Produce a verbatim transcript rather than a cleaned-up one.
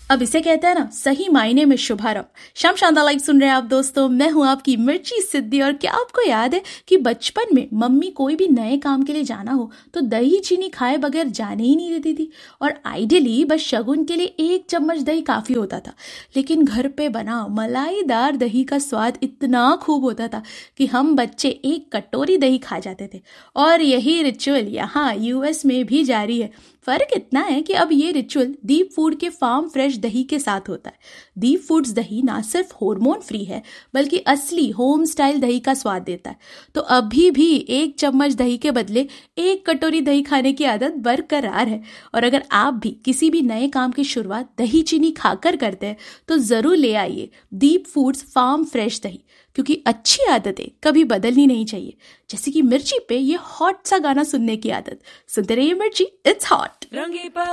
अब इसे कहते हैं ना सही मायने में शुभारंभ। शाम शानदार लाइव सुन रहे हैं आप दोस्तों, मैं हूं आपकी मिर्ची सिद्धि। और क्या आपको याद है कि बचपन में मम्मी कोई भी नए काम के लिए जाना हो तो दही चीनी खाए बगैर जाने ही नहीं देती थी। और आइडियली बस शगुन के लिए एक चम्मच दही काफी होता था, लेकिन घर पे बना मलाईदार दही का स्वाद इतना खूब होता था कि हम बच्चे एक कटोरी दही खा जाते थे। और यही रिचुअल यहाँ यूएस में भी जारी है। फर्क इतना है कि अब ये रिचुअल दीप फूड के फार्म फ्रेश दही के साथ होता है। दीप फूड्स दही ना सिर्फ हार्मोन फ्री है बल्कि असली होम स्टाइल दही का स्वाद देता है। तो अभी भी एक चम्मच दही के बदले एक कटोरी दही खाने की आदत बरकरार है। और अगर आप भी किसी भी नए काम की शुरुआत दही चीनी खाकर करते हैं तो जरूर ले आइए दीप फूड्स फार्म फ्रेश दही, क्योंकि अच्छी आदतें कभी बदलनी नहीं चाहिए। जैसे कि मिर्ची पे ये हॉट सा गाना सुनने की आदत। सुनते रहिए मिर्ची, इट्स हॉट।